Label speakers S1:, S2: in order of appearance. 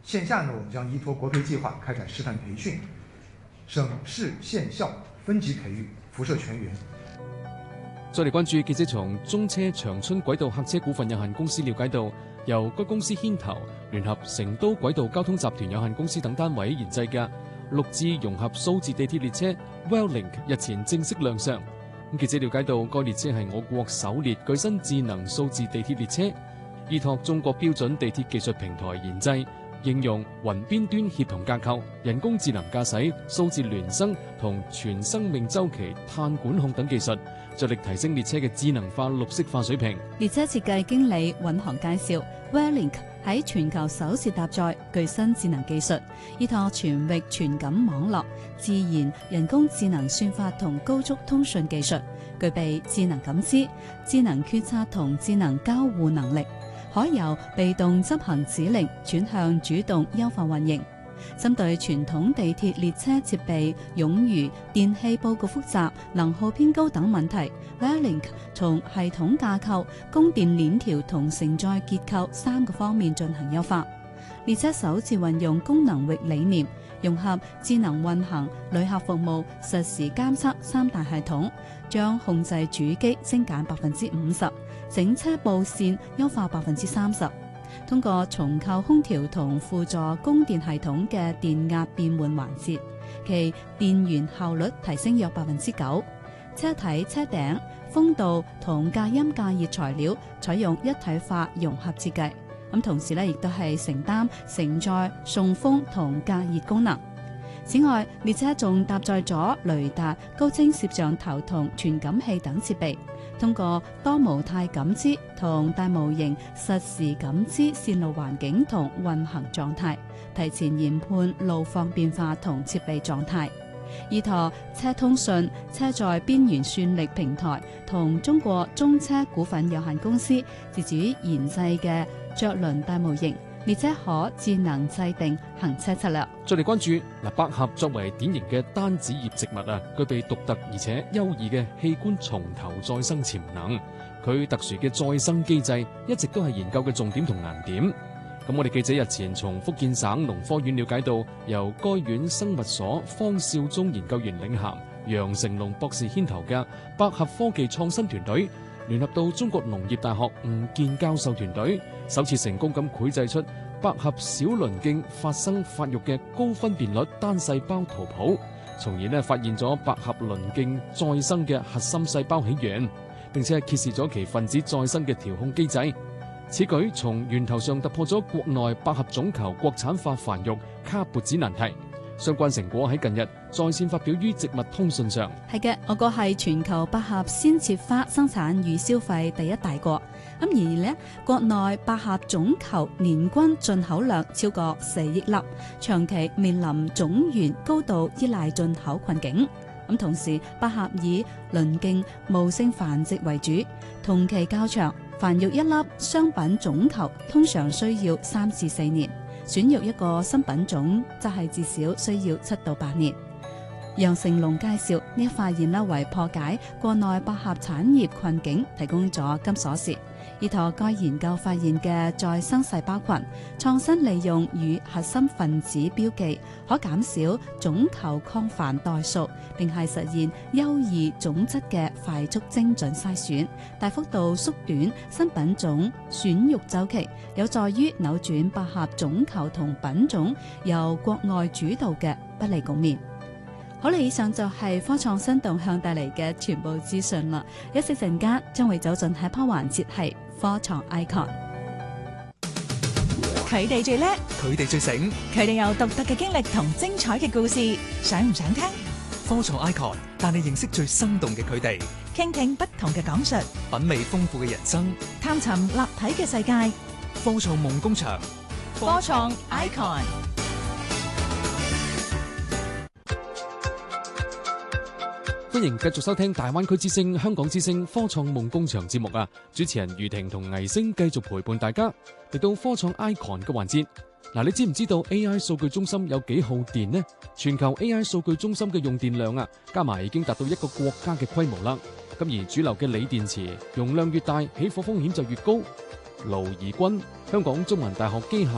S1: 線下呢，我們將依託國培計劃開展試探培訓，省市縣校分級培育，輻射全員。
S2: 再嚟關注記者從中車長春軌道客車股份有限公司了解到，由該公司牽頭，聯合成都軌道交通集團有限公司等單位研製嘅6智融合數字地鐵列車 WellLink 日前正式亮相。記者了解到，該列車係我國首列具身智能數字地鐵列車，依託中國標準地鐵技術平台研製，應用雲邊端協同架構、人工智能駕駛、數字孿生同全生命周期碳管控等技術，着力提升列車嘅智能化、綠色化水平。
S3: 列車設計經理尹航介紹 WellLink 喺全球首次搭載具身智能技術，依託全域傳感網絡、自然人工智能算法同高速通訊技術，具備智能感知、智能決策同智能交互能力，可由被動執行指令轉向主動優化運營。針對傳統地鐵列車設備冗餘、電氣佈局複雜、能耗偏高等問題， WellLink 從系統架構、供電鏈條同承載結構3個方面進行優化。列車首次運用功能域理念，融合智能運行、旅客服務、實時監測3大系統，將控制主機精簡50%，整車布線優化30%。通過重構空調同輔助供電系統嘅電壓變換環節，其電源效率提升約9%。車體、車頂、風道同隔音隔熱材料採用一體化融合設計，同時亦都係承擔承載、送風同隔熱功能。此外，列車仲搭載咗雷達、高清攝像頭同傳感器等設備，通過多模態感知同大模型實時感知線路環境同運行狀態，提前研判路況變化同設備狀態。依託車通訊、車載邊緣算力平台同中國中車股份有限公司自主研製嘅著輪大模型，列車可智能制定行車策略。
S2: 再嚟關注百合作為典型嘅單子葉植物具備獨特而且優異嘅器官重頭再生潛能。佢特殊嘅再生機制一直都係研究嘅重點同難點。咁我哋記者日前從福建省農科院了解到，由該院生物所方少忠研究員領銜、楊成龍博士牽頭嘅百合科技創新團隊，聯合到中國農業大學吳健教授團隊，首次成功咁繪製出百合小鱗莖發生發育嘅高分辨率單細胞圖譜，從而發現咗百合鱗莖再生嘅核心細胞起源，並且揭示咗其分子再生嘅調控機制。此舉從源頭上突破咗國內百合種球國產化繁育卡脖子難題。相關成果喺近日在線發表於《植物通訊》上。
S3: 係嘅，我國係全球百合鮮切花生產與消費第一大國。而呢，國內百合種球年均進口量超過4億粒，長期面臨種源高度依賴進口困境。同時，百合以鱗莖無性繁殖為主，同期較長，繁育一粒商品種球通常需要3至4年。選育一個新品種則係至少需要7到8年。楊成龍介紹呢一發現為破解國內百合產業困境提供咗金鎖匙。依託該研究發現嘅再生細胞群，創新利用與核心分子標記，可減少種球抗繁代數，並係實現優異種質嘅快速精準篩選，大幅度縮短新品種選育週期，有助於扭轉百合種球同品種由國外主導嘅不利局面。好啦，以上就係科創新動向帶嚟嘅全部資訊啦。一息陣間將會走進下一 part 環節，係科創 icon。
S4: 佢哋最叻，
S5: 佢哋最醒，
S4: 佢哋有獨特嘅經歷同精彩嘅故事，想唔想聽？
S5: 科創 icon 帶你認識最生動嘅佢哋，
S4: 傾聽不同嘅講述，
S5: 品味豐富嘅人生，
S4: 探尋立體嘅世界。
S5: 科創夢工場，
S4: 科創 icon。
S2: 歡迎繼續收聽大灣區之聲、香港之聲科創夢工場節目啊！主持人余婷同倪星繼續陪伴大家嚟到科創 icon 嘅環節。嗱，你知唔知道 AI 數據中心有幾耗電呢？全球 AI 數據中心嘅用電量加埋已經達到一個國家嘅規模啦。咁而主流嘅鋰電池容量越大，起火風險就越高。盧怡君，香港中文大學機械